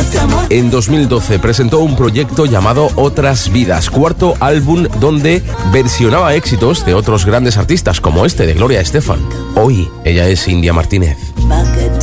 En 2012 presentó un proyecto llamado Otras Vidas, cuarto álbum donde versionaba éxitos de otros grandes artistas como este de Gloria Estefan. Hoy ella es India Martínez.